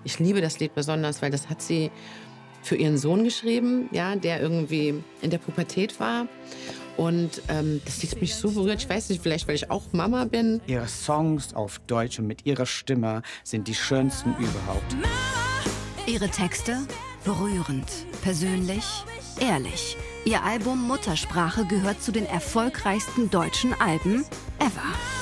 Ich liebe das Lied besonders, weil das hat sie für ihren Sohn geschrieben, ja, der irgendwie in der Pubertät war. Und das Lied hat mich so berührt. Ich weiß nicht, vielleicht, weil ich auch Mama bin. Ihre Songs auf Deutsch und mit ihrer Stimme sind die schönsten überhaupt. Ihre Texte berührend, persönlich, ehrlich. Ihr Album Muttersprache gehört zu den erfolgreichsten deutschen Alben ever.